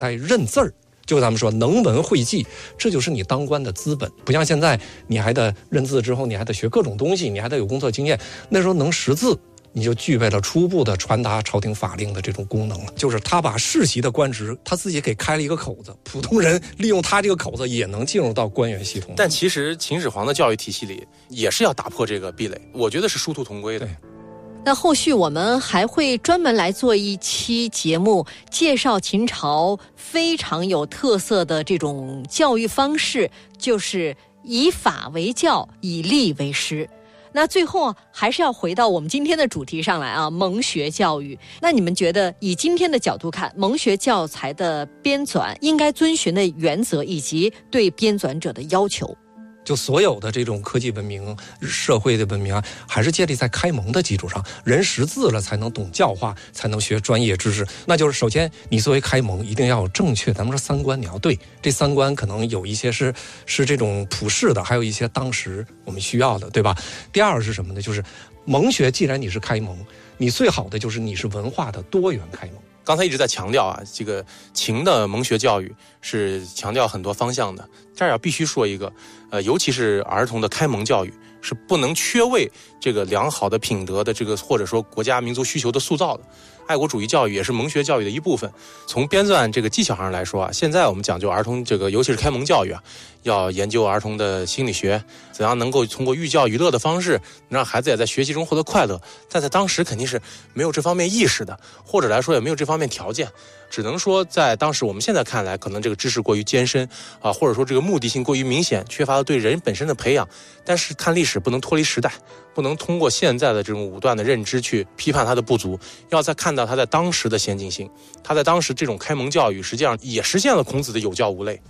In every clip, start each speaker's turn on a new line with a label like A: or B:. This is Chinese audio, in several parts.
A: 认字儿。就咱们说能文会记，这就是你当官的资本。不像现在，你还得认字之后，你还得学各种东西，你还得有工作经验。那时候能识字，你就具备了初步的传达朝廷法令的这种功能了。就是他把世袭的官职，他自己给开了一个口子，普通人利用他这个口子也能进入到官员系统。
B: 但其实秦始皇的教育体系里也是要打破这个壁垒，我觉得是殊途同归的。
C: 那后续我们还会专门来做一期节目，介绍秦朝非常有特色的这种教育方式，就是以法为教，以吏为师。那最后还是要回到我们今天的主题上来啊，蒙学教育。那你们觉得以今天的角度看，蒙学教材的编纂应该遵循的原则以及对编纂者的要求？
A: 就所有的这种科技文明、社会的文明啊，还是建立在开蒙的基础上。人识字了，才能懂教化，才能学专业知识。那就是首先，你作为开蒙，一定要有正确，咱们说三观你要对。这三观可能有一些是这种普世的，还有一些当时我们需要的，对吧？第二是什么呢？就是蒙学，既然你是开蒙，你最好的就是你是文化的多元开蒙。
B: 刚才一直在强调啊，这个秦的蒙学教育是强调很多方向的。这儿要必须说一个，尤其是儿童的开蒙教育是不能缺位这个良好的品德的这个或者说国家民族需求的塑造的。爱国主义教育也是蒙学教育的一部分。从编纂这个技巧上来说啊，现在我们讲究儿童这个，尤其是开蒙教育啊，要研究儿童的心理学，怎样能够通过寓教于乐的方式，让孩子也在学习中获得快乐。但在当时肯定是没有这方面意识的，或者来说也没有这方面条件。只能说在当时我们现在看来，可能这个知识过于艰深啊，或者说这个目的性过于明显，缺乏了对人本身的培养。但是看历史不能脱离时代，不能通过现在的这种武断的认知去批判它的不足，要再看到它在当时的先进性。它在当时这种开蒙教育实际上也实现了孔子的有教无类。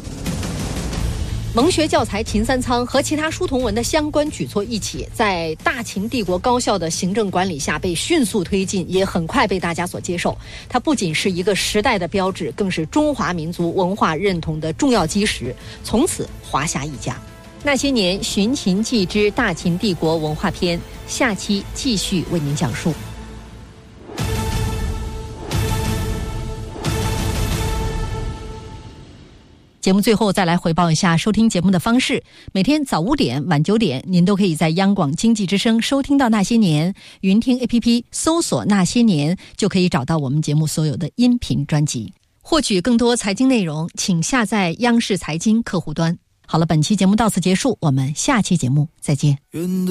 C: 蒙学教材秦三仓和其他书同文的相关举措一起，在大秦帝国高效的行政管理下被迅速推进，也很快被大家所接受。它不仅是一个时代的标志，更是中华民族文化认同的重要基石，从此华夏一家。那些年寻秦记之大秦帝国文化篇，下期继续为您讲述。节目最后再来回报一下收听节目的方式。每天早5点、晚9点，您都可以在央广经济之声收听到那些年。云听 APP 搜索那些年，就可以找到我们节目所有的音频专辑。获取更多财经内容，请下载央视财经客户端。好了，本期节目到此结束，我们下期节目再见。